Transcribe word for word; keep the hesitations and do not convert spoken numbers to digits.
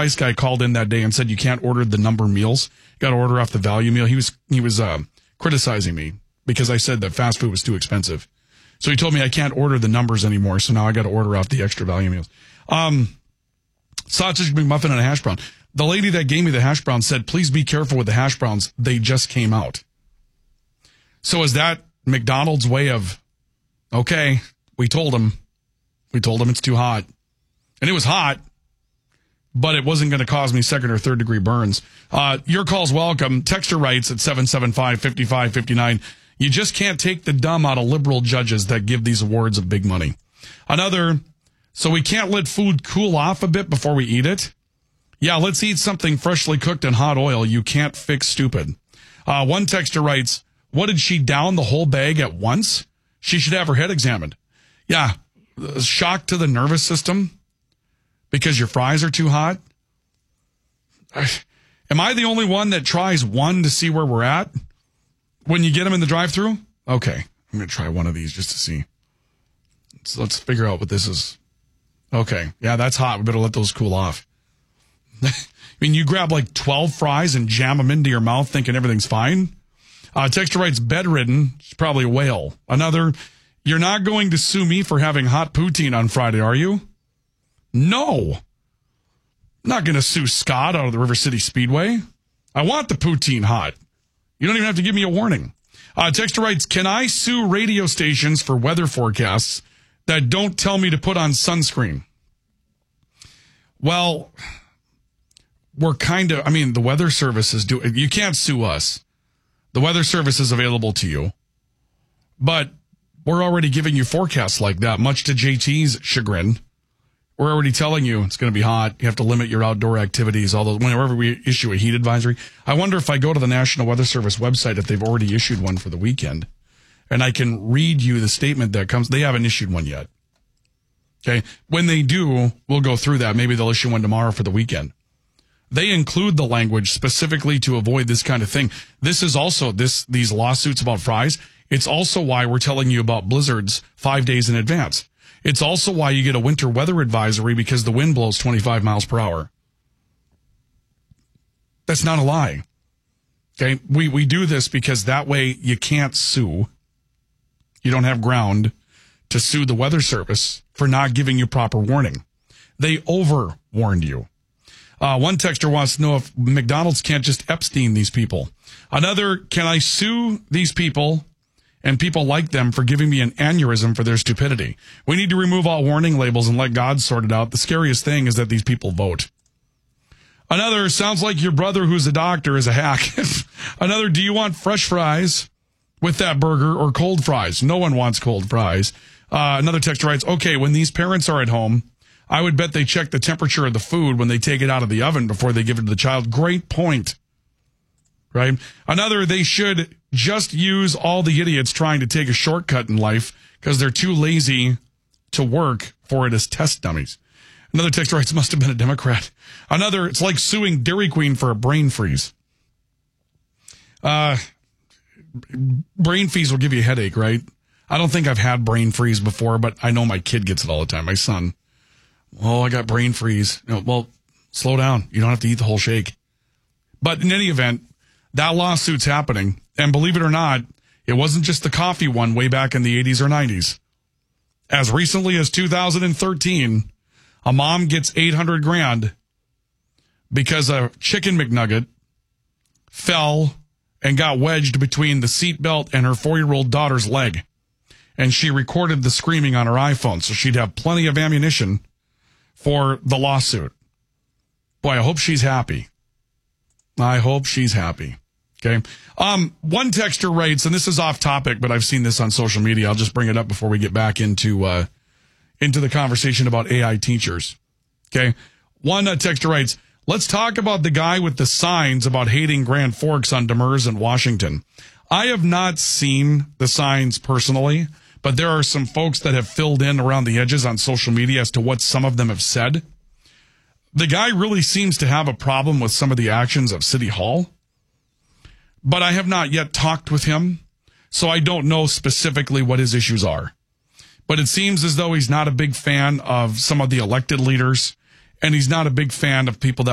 Spice guy called in that day and said you can't order the number meals. You got to order off the value meal. He was he was uh, criticizing me because I said that fast food was too expensive. So he told me I can't order the numbers anymore. So now I got to order off the extra value meals. Um, sausage McMuffin and a hash brown. The lady that gave me the hash brown said, please be careful with the hash browns. They just came out. So is that McDonald's way of, okay, we told them, we told them it's too hot. And it was hot, but it wasn't going to cause me second or third degree burns. Uh, your call's welcome. Texter writes at seven seven five, five five five nine. You just can't take the dumb out of liberal judges that give these awards of big money. Another, so we can't let food cool off a bit before we eat it. Yeah, let's eat something freshly cooked in hot oil. You can't fix stupid. Uh, one texter writes, what did she down the whole bag at once? She should have her head examined. Yeah, shock to the nervous system because your fries are too hot. Am I the only one that tries one to see where we're at when you get them in the drive-thru? Okay, I'm going to try one of these just to see. So let's figure out what this is. Okay, yeah, that's hot. We better let those cool off. I mean, you grab like twelve fries and jam them into your mouth thinking everything's fine. Uh, Texter writes, bedridden. She's probably a whale. Another, you're not going to sue me for having hot poutine on Friday, are you? No. I'm not going to sue Scott out of the River City Speedway. I want the poutine hot. You don't even have to give me a warning. Uh, Texter writes, can I sue radio stations for weather forecasts that don't tell me to put on sunscreen? Well, we're kind of, I mean, the weather services do, you can't sue us. The weather service is available to you, but we're already giving you forecasts like that, much to J T's chagrin. We're already telling you it's going to be hot. You have to limit your outdoor activities, although whenever we issue a heat advisory. I wonder if I go to the National Weather Service website, if they've already issued one for the weekend, and I can read you the statement that comes. They haven't issued one yet. Okay. When they do, we'll go through that. Maybe they'll issue one tomorrow for the weekend. They include the language specifically to avoid this kind of thing. This is also this, these lawsuits about fries. It's also why we're telling you about blizzards five days in advance. It's also why you get a winter weather advisory because the wind blows twenty-five miles per hour. That's not a lie. Okay. We, we do this because that way you can't sue. You don't have ground to sue the weather service for not giving you proper warning. They over warned you. Uh, one texter wants to know if McDonald's can't just Epstein these people. Another, can I sue these people and people like them for giving me an aneurysm for their stupidity? We need to remove all warning labels and let God sort it out. The scariest thing is that these people vote. Another, sounds like your brother who's a doctor is a hack. Another, do you want fresh fries with that burger or cold fries? No one wants cold fries. Uh, another texter writes, okay, when these parents are at home, I would bet they check the temperature of the food when they take it out of the oven before they give it to the child. Great point. Right? Another, they should just use all the idiots trying to take a shortcut in life because they're too lazy to work for it as test dummies. Another text writes, must have been a Democrat. Another, it's like suing Dairy Queen for a brain freeze. Uh, brain freeze will give you a headache, right? I don't think I've had brain freeze before, but I know my kid gets it all the time. My son. Oh, I got brain freeze. No, well, slow down. You don't have to eat the whole shake. But in any event, that lawsuit's happening. And believe it or not, it wasn't just the coffee one way back in the eighties or nineties. As recently as two thousand thirteen, a mom gets eight hundred grand because a chicken McNugget fell and got wedged between the seatbelt and her four-year-old daughter's leg. And she recorded the screaming on her iPhone, so she'd have plenty of ammunition for the lawsuit. Boy, I hope she's happy. I hope she's happy. Okay. Um, one texter writes, and this is off topic, but I've seen this on social media. I'll just bring it up before we get back into, uh, into the conversation about A I teachers. Okay. One uh, texter writes, let's talk about the guy with the signs about hating Grand Forks on Demers and Washington. I have not seen the signs personally, but there are some folks that have filled in around the edges on social media as to what some of them have said. The guy really seems to have a problem with some of the actions of City Hall, but I have not yet talked with him, so I don't know specifically what his issues are. But it seems as though he's not a big fan of some of the elected leaders, and he's not a big fan of people that